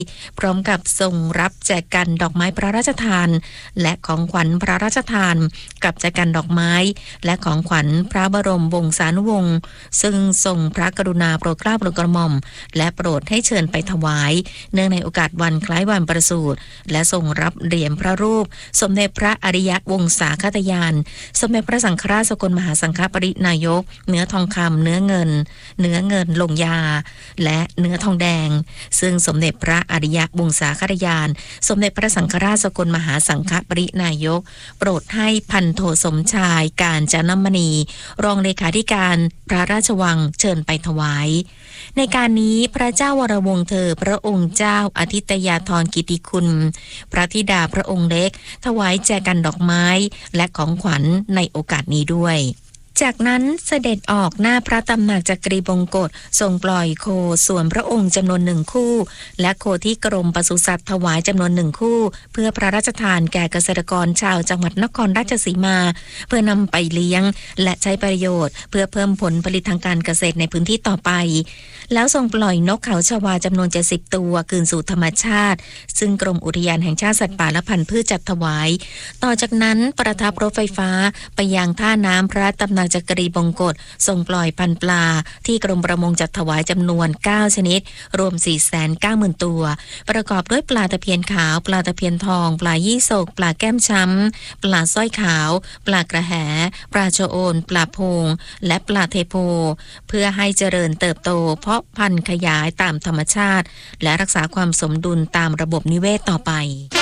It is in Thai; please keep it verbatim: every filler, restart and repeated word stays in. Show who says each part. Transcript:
Speaker 1: พร้อมกับส่งรับแจกกันดอกไม้พระราชทานและของขวัญพระราชทานกับแจกกันดอกไม้และของขวัญพระบรมวงศานุวงศ์ซึ่งทรงพระกรุณาโปรดเกล้าโปรดกระหม่อมและโปรดให้เชิญไปถวายเนื่องในโอกาสวันคล้ายวันประสูติและทรงรับเหรียญพระรูปสมเด็จพระอริยวงศาคตยานสมเด็จพระสังฆราชสกลมหาสังฆปรินายกเนื้อทองคำเนื้อเงินเนื้อเงินลงยาและเนื้อทองแดงซึ่งสมเด็จพระอริยวงศาคตยานสมเด็จพระสังฆราชสกลมหาสังฆปรินายกโปรดให้พันโทสมชายการจนมณีรองเลขาธิการพระราชวังเชิญไปถวายในการนี้พระเจ้าวรวงศ์เธอพระองค์เจ้าอาทิตยาธรกิติคุณพระธิดาพระองค์เล็กถวายแจกันดอกไม้และของขวัญในโอกาสนี้ด้วยจากนั้นเสด็จออกหน้าพระตำหนักจักรีบงกฎทรงปล่อยโคส่วนพระองค์จำนวนหนึ่งคู่และโคที่กรมปศุสัตว์ถวายจำนวนหนึ่งคู่เพื่อพระราชทานแก่เกษตรกรชาวจังหวัดนครราชสีมาเพื่อนำไปเลี้ยงและใช้ประโยชน์เพื่อเพิ่มผลผลิตทางการเกษตรในพื้นที่ต่อไปแล้วทรงปล่อยนกเขาชวาจำนวนเจ็ดสิบตัวคืนสู่ธรรมชาติซึ่งกรมอุทยานแห่งชาติสัตว์ป่าและพันธุ์พืชจัดถวายต่อจากนั้นประทับรถไฟฟ้าไปยังท่าน้ำพระตำหนักจักรีบงกฎทรงปล่อยพันธุ์ปลาที่กรมประมงจัดถวายจำนวนเก้าชนิดรวม สี่แสนเก้าหมื่น ตัวประกอบด้วยปลาตะเพียนขาวปลาตะเพียนทองปลายี่สกปลาแก้มช้ำปลาสร้อยขาวปลากระแหปลาโชโอนปลาพงและปลาเทโพเพื่อให้เจริญเติบโตเพาะพันธุ์ขยายตามธรรมชาติและรักษาความสมดุลตามระบบนิเวศต่อไป